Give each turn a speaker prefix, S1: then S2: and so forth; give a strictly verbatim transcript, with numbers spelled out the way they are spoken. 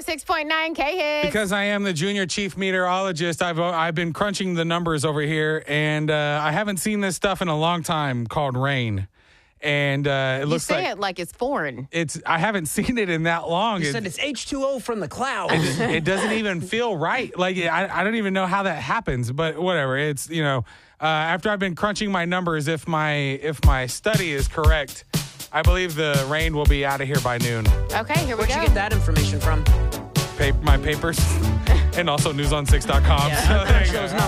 S1: six point nine K-Hits.
S2: Because I am the junior chief meteorologist, I've I've been crunching the numbers over here, and uh, I haven't seen this stuff in a long time called rain. And uh, it
S1: you
S2: looks
S1: say
S2: like
S1: it like it's foreign.
S2: it's. I haven't seen it in that long.
S3: You
S2: It,
S3: said it's H two O from the clouds.
S2: it, it doesn't even feel right. Like I, I don't even know how that happens. But whatever. It's you know. Uh, after I've been crunching my numbers, if my if my study is correct, I believe the rain will be out of here by noon.
S1: Okay, here we
S3: Where'd
S1: go.
S3: you get that information from?
S2: Pa- my papers and also news on six dot com.
S3: Yeah,
S2: So there you
S3: shows
S2: go.
S3: nothing.